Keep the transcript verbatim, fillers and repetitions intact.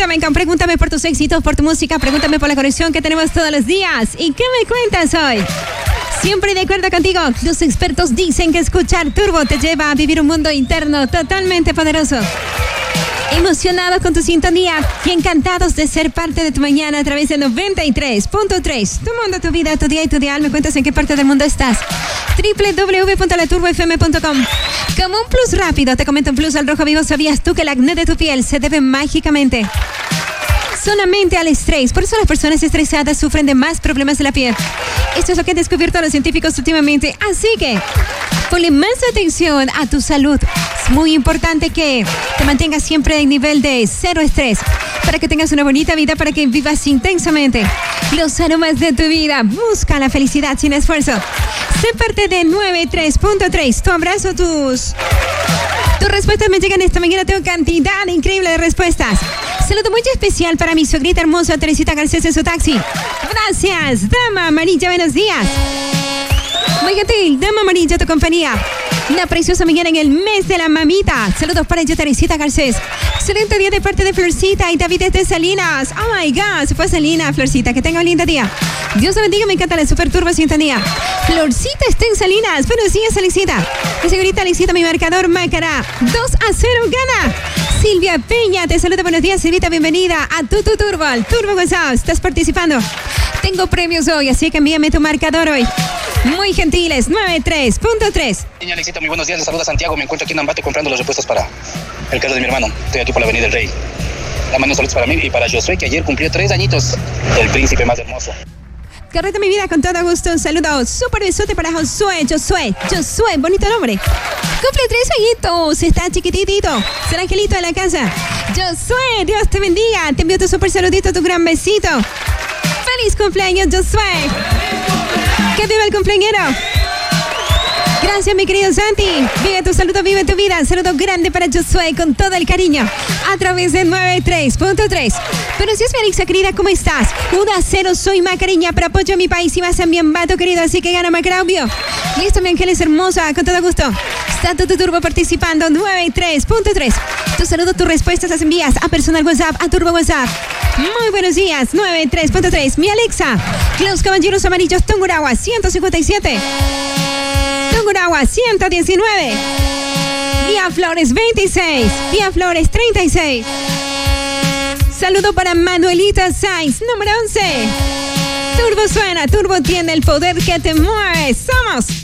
Pregúntame, pregúntame por tus éxitos, por tu música, pregúntame por la conexión que tenemos todos los días. ¿Y qué me cuentas hoy? Siempre de acuerdo contigo, los expertos dicen que escuchar Turbo te lleva a vivir un mundo interno totalmente poderoso. Emocionados con tu sintonía y encantados de ser parte de tu mañana a través de noventa y tres punto tres. Tu mundo, tu vida, tu día y tu dial. Me cuentas en qué parte del mundo estás. doble u doble u doble u punto la turbo f m punto com. Como un plus rápido, te comento un plus al rojo vivo. ¿Sabías tú que el acné de tu piel se debe mágicamente solamente al estrés? Por eso las personas estresadas sufren de más problemas de la piel. Esto es lo que han descubierto los científicos últimamente. Así que ponle más atención a tu salud. Es muy importante que te mantengas siempre en nivel de cero estrés para que tengas una bonita vida, para que vivas intensamente los aromas de tu vida. Busca la felicidad sin esfuerzo. Sé parte de noventa y tres punto tres. Tu abrazo, tus... Tus respuestas me llegan esta mañana. Tengo cantidad increíble de respuestas. Saludo muy especial para mi suegrita hermosa, Teresita Garcés en su taxi. Gracias, Dama Amarilla, buenos días. Muy gentil, Dama Amarilla, tu compañía. Una preciosa mañana en el mes de la mamita. Saludos para ella, Teresita Garcés. Excelente día de parte de Florcita y David desde Salinas. Oh my God, se fue Salinas, Florcita. Que tenga un lindo día. Dios te bendiga, me encanta la super turbo sintonía. Florcita está en Salinas. Buenos días, Alicita. Mi señorita Alicita, mi marcador Macará. dos a cero gana. Silvia Peña, te saluda, buenos días, Silvita, bienvenida a tu, tu Turbo, al Turbo WhatsApp, estás participando. Tengo premios hoy, así que envíame tu marcador hoy. Muy gentiles, noventa y tres punto tres. Niña Alexita, muy buenos días, les saluda Santiago, me encuentro aquí en Ambato comprando los repuestos para el carro de mi hermano. Estoy aquí por la Avenida del Rey. La mano saludos para mí y para Josué, que ayer cumplió tres añitos, el príncipe más hermoso. Correcto, mi vida, con todo gusto. Un saludo súper besote para Josué, Josué, Josué, bonito nombre. Cumple tres añitos, está chiquitito. Es el angelito de la casa. Josué, Dios te bendiga. Te envío tu súper saludito, tu gran besito. ¡Feliz cumpleaños, Josué! ¡Que viva el cumpleañero! Gracias, mi querido Santi. Vive tu saludo, vive tu vida. Saludo grande para Josué con todo el cariño a través de noventa y tres punto tres. Buenos días, mi Alexa querida, ¿cómo estás? uno a cero, soy Macariña, pero apoyo a mi país y vas a mi Ambato, querido, así que gana Macará, obvio. Listo, mi Ángeles hermosa, con todo gusto. Está tu, tu Turbo participando, noventa y tres punto tres. Tu saludo, tus respuestas las envías a personal WhatsApp, a Turbo WhatsApp. Muy buenos días, noventa y tres punto tres. Mi Alexa, los caballeros amarillos, Tungurahua, ciento cincuenta y siete. Tungurahua, ciento diecinueve. Vía Flores, veintiséis. Vía Flores, treinta y seis. Saludo para Manuelita Sainz, número once. Turbo suena, Turbo tiene el poder que te mueve. Somos